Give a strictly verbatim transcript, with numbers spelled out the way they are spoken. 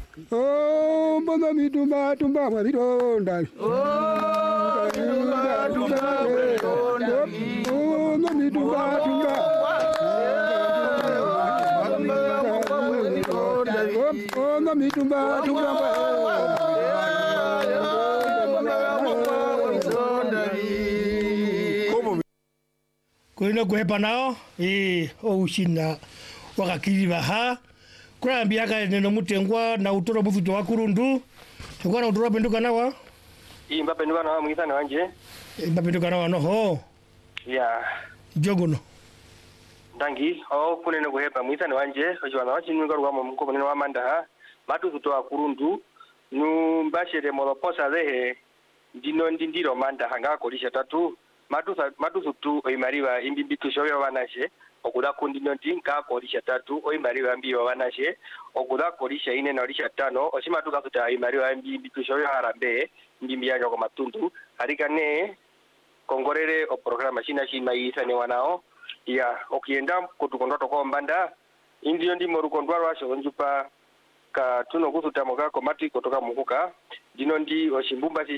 Oh, mbona mitumba tumba mwa vironda. Oh, mitumba tumba vironda. Oh, mitumba tumba. Oh, mitumba tumba. Kuino kuhepa nao e o ushina wakakiri baha kuna mbiaka neno mutengwa na utoro bufuto wa kurundu kwa na utoro penduka nawa imba penduka nawa mwisana wanje imba penduka nawa no ho ya jogono ndangi o kuneno kuhepa mwisana wanje ojwana wachinu ngaro wa mko neno wa manda ha matu kutoa kurundu nu mbashere moloposa lehe ndino ndindiro manda hanga kolisha tatu matu matu sutu oimariwa imbimbitu shoyo wanashe okuda kundino ndinka kolisha tatu oimariwa mbiwa wanashe okuda kolisha ine na kolisha tano oshimatu kasuta oimariwa imbimbitu shoyo harambe mbimbia nyoko matundu harikane kongorere o programa shina shima isane wanao ya okienda kutukondoto ko mbanda indio ndi morukondwaro washo njupa ka tuno kusuta mogako mati kutoka muhuka dino ndi oshimbumba